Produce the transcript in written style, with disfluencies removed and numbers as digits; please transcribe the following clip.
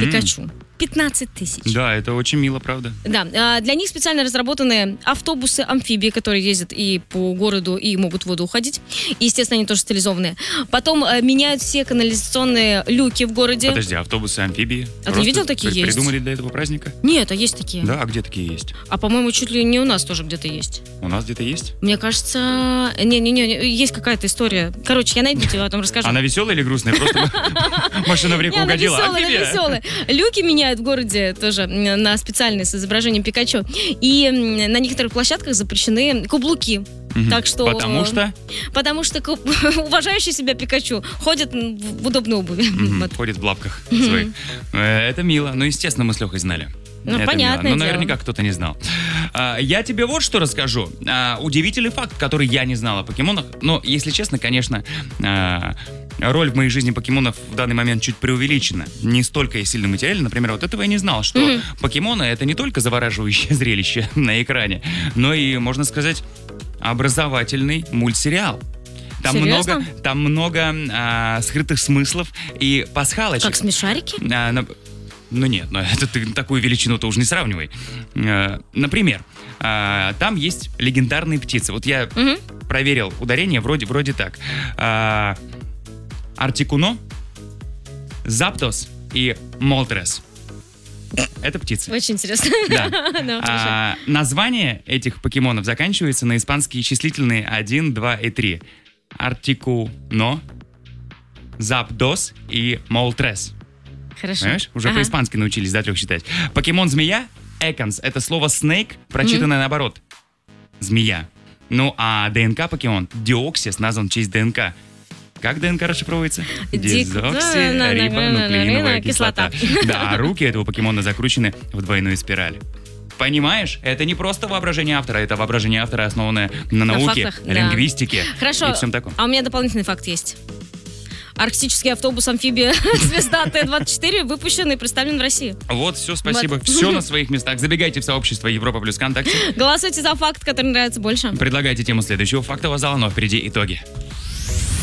Пикачу. 15 тысяч. Да, это очень мило, правда. Да, для них специально разработаны автобусы-амфибии, которые ездят и по городу, и могут в воду уходить. И, естественно, они тоже стилизованные. Потом меняют все канализационные люки в городе. Подожди, автобусы-амфибии? А ты не видел, такие есть? Придумали для этого праздника? Нет, а есть такие. Да, а где такие есть? А, по-моему, чуть ли не у нас тоже где-то есть. У нас где-то есть? Мне кажется... Не, есть какая-то история. Короче, я найду тебе, потом расскажу. Она веселая или грустная? Просто машина в реку угодила. Она веселая. Люки меняют в городе тоже на специальные с изображением Пикачу. И на некоторых площадках запрещены каблуки. Так что... Потому что? Потому что уважающий себя Пикачу ходит в удобной обуви. Ходит в лапках своих. Это мило. Ну, естественно, мы с Лехой знали. Ну, это понятное мило. дело. Наверняка кто-то не знал. Я тебе вот что расскажу. Удивительный факт, который я не знал о покемонах. Но, если честно, конечно, роль в моей жизни покемонов в данный момент чуть преувеличена. Не столько и сильно материально. Например, вот этого я не знал, что покемоны — это не только завораживающее зрелище на экране, но и, можно сказать, образовательный мультсериал. Там много скрытых смыслов и пасхалочек. Как смешарики? Ну нет, это ты такую величину-то уже не сравнивай. Например, там есть легендарные птицы. Вот я проверил ударение, вроде так. Артикуно, Заптос и Молтрес. Это птицы. Очень интересно. Да. Название этих покемонов заканчивается на испанские числительные 1, 2 и 3. Артикуно, Запдос и Молтрес. Хорошо. Понимаешь? Уже по-испански научились до 3 считать. Покемон-змея, Эконс, это слово snake, прочитанное наоборот. Змея. Ну, а ДНК-покемон, Диоксис, назван в честь ДНК. Как ДНК расшифровывается? Дезоксирибонуклеиновая кислота. Да, а руки этого покемона закручены в двойную спираль. Понимаешь? Это не просто воображение автора, это воображение автора, основанное на науке, фактах, да. лингвистике Хорошо. и всем таком. А у меня дополнительный факт есть. Арктический автобус-амфибия «Звезда Т-24» выпущен и представлен в России. Вот, все, спасибо. Все на своих местах. Забегайте в сообщество Европа плюс ВКонтакте. Голосуйте за факт, который нравится больше. Предлагайте тему следующего фактового зала, но впереди итоги.